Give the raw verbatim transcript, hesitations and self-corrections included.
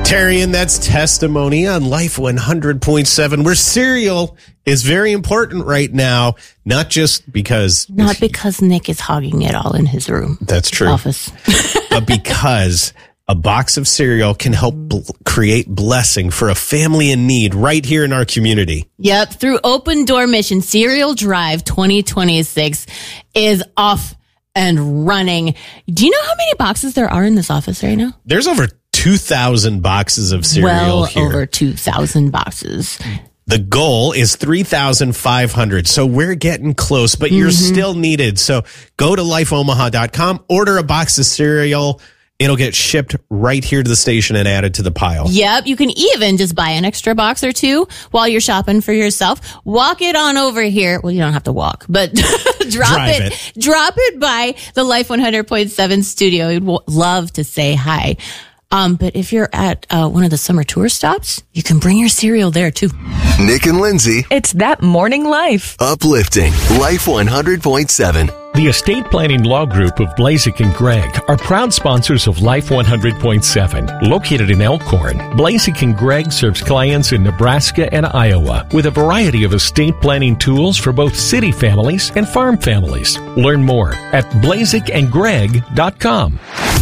Terry, and that's Testimony on Life one hundred point seven, where cereal is very important right now, not just because... Not because Nick is hogging it all in his room. That's true. Office. But because a box of cereal can help bl- create blessing for a family in need right here in our community. Yep. Through Open Door Mission, Cereal Drive twenty twenty-six is off and running. Do you know how many boxes there are in this office right now? There's over two thousand boxes of cereal well here. Well over two thousand boxes. The goal is three thousand five hundred. So we're getting close, but you're mm-hmm. still needed. So go to life omaha dot com, order a box of cereal. It'll get shipped right here to the station and added to the pile. Yep. You can even just buy an extra box or two while you're shopping for yourself. Walk it on over here. Well, you don't have to walk, but drop Drive it, it. Drop it by the Life one hundred point seven studio. We'd w- love to say hi. Um, but if you're at uh, one of the summer tour stops, you can bring your cereal there too. Nick and Lindsay. It's that morning life. Uplifting Life one hundred point seven. The Estate Planning Law Group of Blazik and Gregg are proud sponsors of Life one hundred point seven. Located in Elkhorn, Blazik and Gregg serves clients in Nebraska and Iowa with a variety of estate planning tools for both city families and farm families. Learn more at blazik and gregg dot com.